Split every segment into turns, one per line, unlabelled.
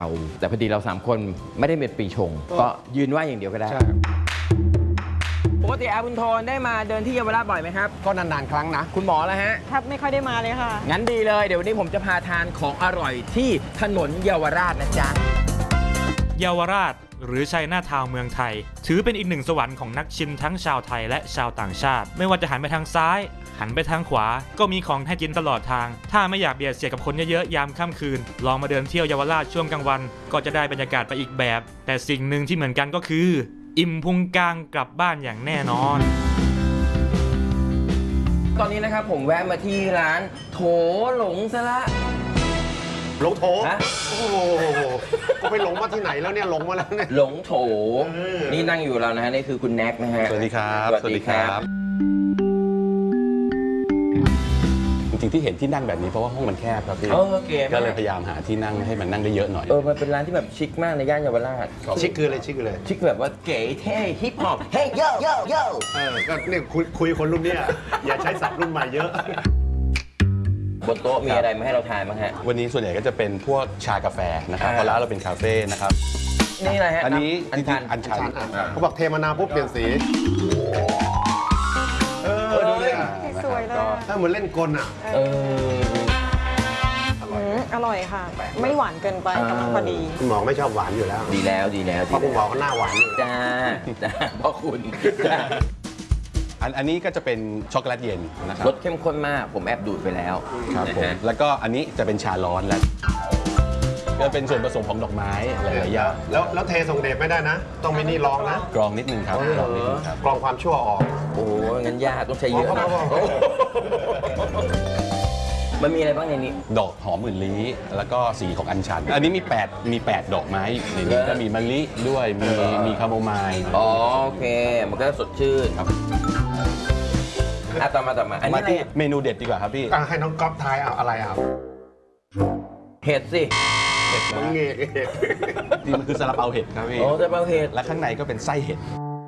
แต่พอดีเรา3คนไม่ได้เป็นปีชงก็ยืนไหวอย่างเดียวก็ได้ปกติอาบุญโทนได้มาเดินที่เยาวราชบ่อยไหมครับ
ก็นานๆครั้งนะ
คุณหมอแล้วฮะ
แทบไม่ค่อยได้มาเลยค่ะ
งั้นดีเลยเดี๋ยววันนี้ผมจะพาทานของอร่อยที่ถนนเยาวราชนะจ๊ะ
เยาวราชหรือชัยนาทาวน์เมืองไทยถือเป็นอีกหนึ่งสวรรค์ของนักชิมทั้งชาวไทยและชาวต่างชาติไม่ว่าจะหันไปทางซ้ายหันไปทางขวาก็มีของให้กินตลอดทางถ้าไม่อยากเบียดเสียดกับคนเยอะๆยามค่ำคืนลองมาเดินเที่ยวเยาวราชช่วงกลางวันก็จะได้บรรยากาศไปอีกแบบแต่สิ่งหนึ่งที่เหมือนกันก็คืออิ่มพุงกลางกลับบ้านอย่างแน่นอน
ตอนนี้นะครับผมแวะมาที่ร้านโถหลงซะละ
หลงโถโอ้โหก็ไปหลงมาที่ไหนแล้วเนี่ยหลงมาแล้วเนี่ย
หลงโถนี่นั่งอยู่แล้วนะฮะนี่คือคุณแน็กนะฮะ
สวัสดีครับ
สวัสดีครับ
จริงๆที่เห็นที่นั่งแบบนี้เพราะว่าห้องมันแคบครับพี่ก็เลยพยายามหาที่นั่งให้มันนั่งได้เยอะหน่อย
มันเป็นร้านที่แบบชิคมากในย่านเยาวราช
ชิคคืออะไรชิคเลย
ชิคแบบว่าเก๋เท่ฮิปฮอปเฮ้ยโยโยโย
ก็เนี่ยคุยคนรุ่นนี้อย่าใช้ศัพท์รุ่นใหม่เยอะ
บนโต๊ะมีอะไรมาให้เราทานบ้างฮะ
วันนี้ส่วนใหญ่ก็จะเป็นพวกชากาแฟนะครับเพราะร้านเราเป็นคาเฟ่นะครับ
นี่อะไรฮะ
อันนี้อัญชัน
เขาบอกเทมานาวปุ๊บเปลี่ยนสี
ดูเลยสวยเลย
ถ้าเหมือนเล่นกลอ่ะ
อร่อยค่ะไม่หวานเกินไปกำลังพอดี
คุณหมอไม่ชอบหวานอยู่แล้ว
ดีแล้ว
เพราะคุณหมอเขาหน้าหวานอยู่
จ้าเพราะคุณ
อันนี้ก็จะเป็นช็อกโกแลตเย็นนะครับ
รสเข้มข้นมากผมแอบดูดไปแล้ว
ครับผมแล้วก็อันนี้จะเป็นชาร้อนแล้วก็เป็นส่วนผสมของดอกไม้หลายๆอย่าง
แล้วเทส่งเดชไม่ได้นะต้องมีนี่ลองนะ
กรองนิดนึงครับ
กรองความชั่วออก
โอ้งั้นยากต้องใช้เยอะนะมันมีอะไรบ้างในนี้
ดอกหอมอื่นลี้แล้วก็สีของอัญชันอันนี้มี8ดอกไม้ในนี้ก็มีมะลิด้วยมีคาโมไมล์
โอเคมันก็สดชื่นครับต่อมาอันนี้อะไร
เมนูเด็ดดีกว่าครับพี่
ให้น้องก๊อฟทายอะไร
เห็ดสิ
มังเงกเห็ด
นี่มันคือซาลาเปาเห็ดครับพี่
ซาลาเปาเห็ด
และข้างในก็เป็นไส้เห็ด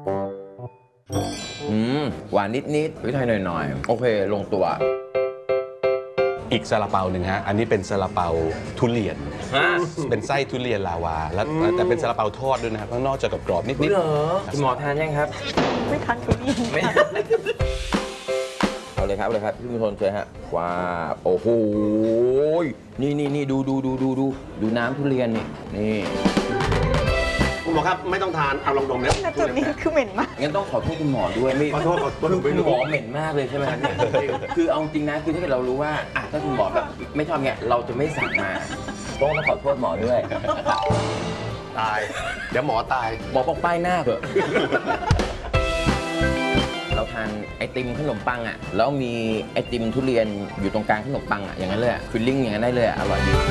หวานนิดพริกไทยหน่อยโอเคลงตัว
อีกซาลาเปาหนึ่งฮะอันนี้เป็นซาลาเปาทุเรียนเป็นไส้ทุเรียนลาวาแล้วแต่เป็นซาลาเปาทอดด้วยนะครับข้างนอกจะกรอบนิด
คุณหมอทานยังครับ
ไม่ทานทุเรียน
เอาเลยครับพี่มุทนเชิญฮะว้าโอ้โหนี่ดูน้ำทุเรียนนี่
คุณหมอครับไม่ต้องทานเอาลองดมเนี่ย
จุดนี้คือเหม็นมาก
งั้นต้องขอโทษคุณหมอด้วยไม่
ขอโทษ
คุณหมอเหม็นมากเลยใช่ไหมคือเอาจริงนะคือถ้าเกิดเรารู้ว่าถ้าคุณหมอแบบไม่ชอบเนี่ยเราจะไม่สั่งมาต้องขอโทษหมอด้วย
ตายเดี๋ยวหมอตาย
หมอบอกป้ายหน้าเถอะเราทานไอติมขนมปังแล้วมีไอติมทุเรียนอยู่ตรงกลางขนมปังอย่างนั้นเลยฟิลลิ่งอย่างนั้นได้เลยอร่อยดี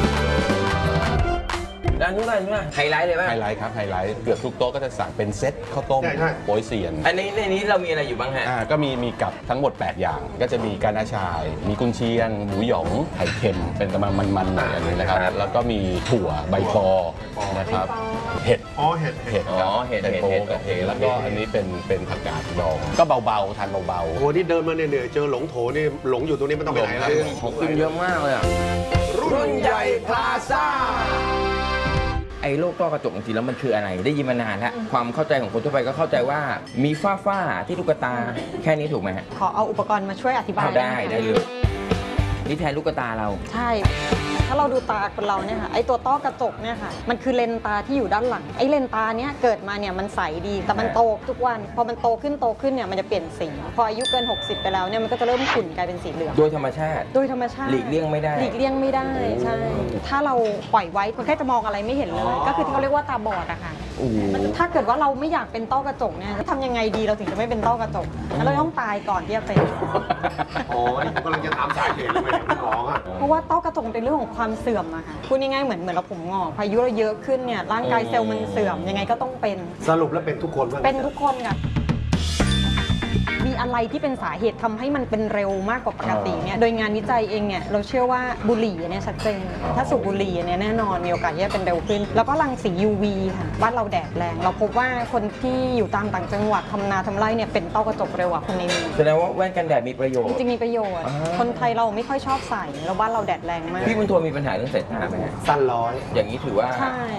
ร้านนู้นไฮไลท์เลยป่ะ
ไฮไลท์ครับไฮไลท์เกือบทุกโต๊ะก็จะสั่งเป็นเซตข้าวต้มโป๊ยเซียน
อันนี้ในนี้เรามีอะไรอยู่บ้างฮะ
ก็มีกับทั้งหมด8อย่างก็จะมีกานาชายมีกุนเชียงหมูหยองไข่เค็มเป็นประมาณมันๆหน่อยอันนี้นะครับแล้วก็มีถั่วใบปอนะครับเห็ด
เห็ด
โป๊กับเห็ดแล้วก็อันนี้เป็นผักกาดดองก็เบาๆทานเบาๆ
โอ้ที่เดินมาเนี่ยเจอหลงโถนี่หลงอยู่ตรงนี้ไม่ต้องไปไหนแล้ว
ของกินเยอะมากเลย
รุ่นใหญ่พลาซ่า
ไอ้โรคต้อกระจกจริงๆแล้วมันคืออะไรได้ยินมานานแล้วความเข้าใจของคนทั่วไปก็เข้าใจว่ามีฝ้าที่ลูกตาแค่นี้ถูกไหมฮะ
ขอเอาอุปกรณ์มาช่วยอธิบาย
ได้เลยนี่แทนลูกตาเรา
ใช่ถ้าเราดูตาคนเราเนี่ยค่ะไอ้ตัวต้อกระจกเนี่ยค่ะมันคือเลนตาที่อยู่ด้านหลังไอ้เลนตาเนี้ยเกิดมาเนี่ยมันใสดีแต่มันโตทุกวันพอมันโตขึ้นเนี่ยมันจะเปลี่ยนสีพออายุเกิน60ไปแล้วเนี่ยมันก็จะเริ่มขุ่นกลายเป็นสีเหลือง
โดยธรรมชาติหลีกเลี่ยงไม่ได้
ใช่ถ้าเราปล่อยไว้คนแค่จะมองอะไรไม่เห็นเลยก็คือที่เขาเรียกว่าตาบอดอะค่ะถ้าเกิดว่าเราไม่อยากเป็นต้อกระจกเนี่ยทำยังไงดีเราถึงจะไม่เป็นต้อกระจกแล้วเราต้องตายก่อนที่จะเป็น
นี่ผมกำลังจะถามสาเหตุเลยคุณหมอ
เพราะว่าต้อกระจกเป็นเรื่องของความเสื่อมอะค่ะพูดง่ายๆเหมือนเราผมงอกพายุเราเยอะขึ้นเนี่ยร่างกายเซลล์มันเสื่อมยังไงก็ต้องเป็น
สรุปแล้วเป็นทุกคน
เป็นทุกคนค่ะมีอะไรที่เป็นสาเหตุทำให้มันเป็นเร็วมากกว่าปกติเนี่ยโดยงานวิจัยเองเนี่ยเราเชื่อว่าบุหรี่เนี่ยชัดเจนถ้าสูบบุหรี่เนี่ยแน่นอนมีโอกาสที่จะเป็นเร็วขึ้นแล้วก็รังสี UV ค่ะบ้านเราแดดแรงเราพบว่าคนที่อยู่ตามต่างจังหวัดทำนาทำไร่เนี่ยเป็นต้อกระจกเร็วกว่าคนในเมือง
แสดงว่าแว่นกันแดดมีประโยชน์
จริงๆมีประโยชน์คนไทยเราไม่ค่อยชอบใส่แล้วบ้านเราแดดแรงมาก
พี่บุญทวนมีปัญหาเรื่องสายตาไหม
สั้นร้อย
อย่างนี้ถือว่า
ใช่